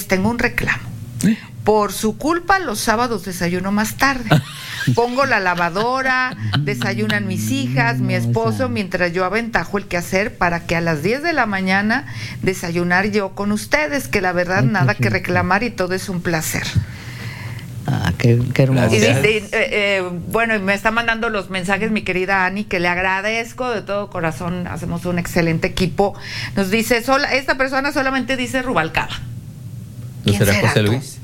les tengo un reclamo. Por su culpa, los sábados desayuno más tarde. Pongo la lavadora, desayunan mis hijas, mi esposo, mientras yo aventajo el quehacer para que a las 10 de la mañana desayunar yo con ustedes, que la verdad nada que reclamar y todo es un placer. Qué hermoso. Y dice, bueno, me está mandando los mensajes mi querida Ani, que le agradezco de todo corazón, hacemos un excelente equipo. Nos dice, esta persona solamente dice Rubalcaba. ¿No será José Luis?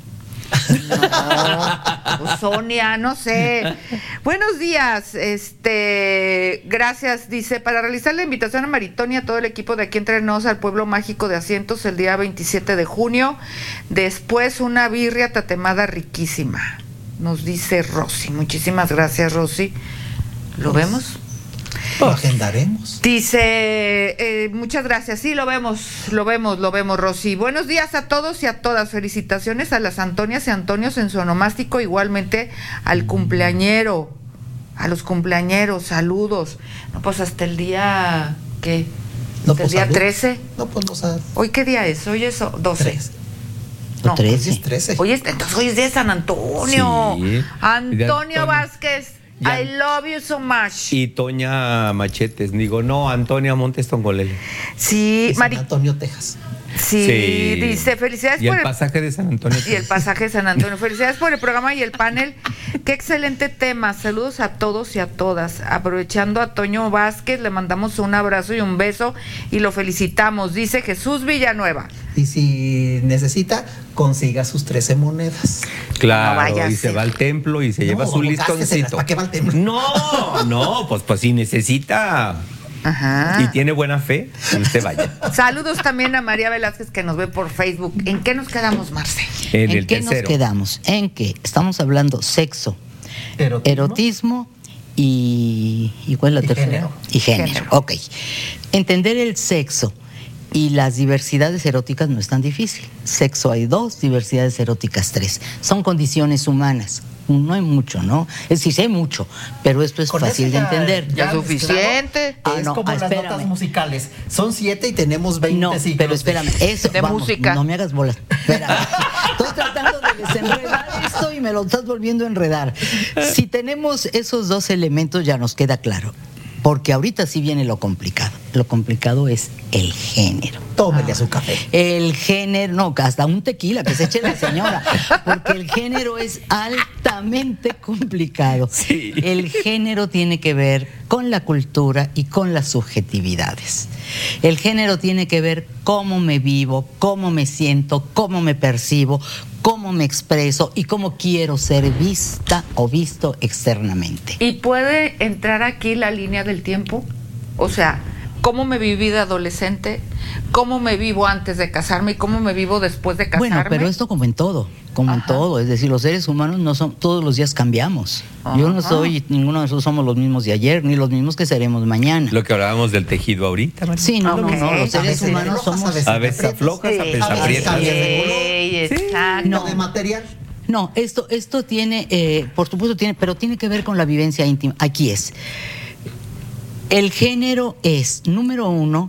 No, Sonia, no sé. Buenos días, gracias, dice, para realizar la invitación a Maritón y a todo el equipo de Aquí Entre Nos al Pueblo Mágico de Asientos el día 27 de junio, después una birria tatemada riquísima, nos dice Rosy. Muchísimas gracias, Rosy. ¿Lo vemos? Lo agendaremos. Dice, muchas gracias. Sí, lo vemos, Rosy. Buenos días a todos y a todas. Felicitaciones a las Antonias y Antonios en su onomástico, igualmente al cumpleañero, a los cumpleañeros, saludos. No, pues hasta el día, ¿qué? No, ¿El día salud. 13? No, pues no sabes. ¿Hoy qué día es? Hoy es 12. 13. No, 13. Es 13. Entonces hoy es día de San Antonio. Sí. Antonio Vázquez, I love you so much. Y Toña Machetes, Antonia Montes Tongolele. Sí, De San Antonio, Texas. Sí, dice, felicidades y por el pasaje de San Antonio. Y el pasaje de San Antonio. Felicidades por el programa y el panel. Qué excelente tema. Saludos a todos y a todas. Aprovechando a Toño Vázquez, le mandamos un abrazo y un beso y lo felicitamos. Dice Jesús Villanueva. Y si necesita, consiga sus 13 monedas. Claro, No vaya a y se ser. va al templo y se lleva su listoncito. ¿Para qué va al templo? No, pues si necesita. Ajá. Y tiene buena fe, usted vaya. Saludos también a María Velázquez, que nos ve por Facebook. ¿En qué nos quedamos, Marce? En ¿En el qué tercero. nos quedamos? En que estamos hablando sexo, erotismo y ¿cuál es la tercera? Género. Y género. Género. Ok. Entender el sexo y las diversidades eróticas no es tan difícil. Sexo hay 2, diversidades eróticas 3. Son condiciones humanas. No hay mucho, ¿no? Es decir, sí hay mucho, pero esto es Con fácil eso de entender. Ya es suficiente. Es como las espérame. notas musicales. Son 7 y tenemos 20 No, ciclos. pero espérame, eso De vamos, música. no me hagas bolas. Espérame. Estoy tratando de desenredar esto y me lo estás volviendo a enredar. Si tenemos esos 2 elementos ya nos queda claro. Porque ahorita sí viene lo complicado. Lo complicado es el género. Tómele a su café. El género, no, hasta un tequila que se eche la señora, porque el género es altamente complicado. Sí. El género tiene que ver con la cultura y con las subjetividades. El género tiene que ver cómo me vivo, cómo me siento, cómo me percibo, cómo me expreso y cómo quiero ser vista o visto externamente. ¿Y puede entrar aquí la línea del tiempo? O sea, ¿cómo me viví de adolescente? ¿Cómo me vivo antes de casarme? ¿Y cómo me vivo después de casarme? Bueno, pero esto como en todo, en todo. Es decir, los seres humanos no son, todos los días cambiamos. Yo no soy, ninguno de nosotros somos los mismos de ayer, ni los mismos que seremos mañana. Lo que hablábamos del tejido ahorita, María. Sí, no, Ok. los seres A veces humanos aflojas, somos... A veces aflojas, a veces a veces aprietas. cambias de color. Exacto. No. De material. No, esto tiene, por supuesto tiene, pero tiene que ver con la vivencia íntima. Aquí es. El género es, número 1,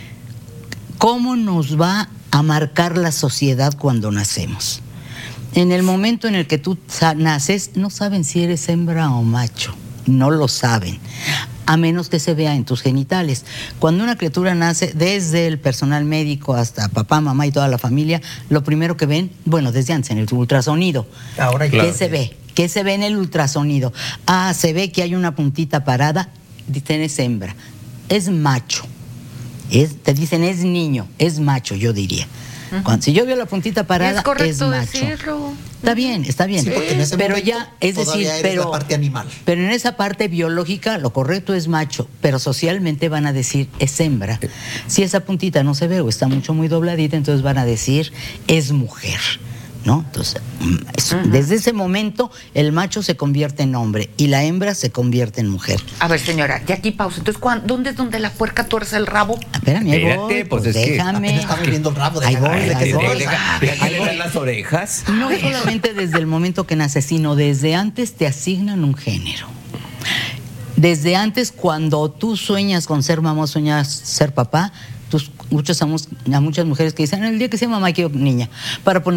cómo nos va a marcar la sociedad cuando nacemos. En el momento en el que tú naces, no saben si eres hembra o macho. No lo saben, a menos que se vea en tus genitales. Cuando una criatura nace, desde el personal médico hasta papá, mamá y toda la familia, lo primero que ven, bueno, desde antes, en el ultrasonido. Ahora ya. Claro. ¿Qué se ve? ¿Qué se ve en el ultrasonido? Se ve que hay una puntita parada, tienes hembra. Es macho. Te dicen es niño, es macho, yo diría. Si yo veo la puntita parada, Es correcto macho. decirlo. Está bien, está bien. Sí, porque en ese pero momento ya, es decir, todavía eres la parte animal. pero en esa parte biológica lo correcto es macho, pero socialmente van a decir es hembra. Si esa puntita no se ve o está muy dobladita, entonces van a decir es mujer, ¿no? Entonces, desde ese momento el macho se convierte en hombre y la hembra se convierte en mujer. A ver, señora, ya aquí pausa. Entonces, ¿dónde es donde la puerca tuerce el rabo? Espérame, ahí voy, Espérate, pues es que déjame. Apenas está moviendo el rabo de Ahí la voy, gana, ahí que voy. se Déjale ver las orejas. No solamente desde el momento que naces, sino desde antes te asignan un género. Desde antes, cuando tú sueñas con ser mamá, sueñas ser papá, tú escuchas a muchas mujeres que dicen, el día que sea mamá quiero niña, para poner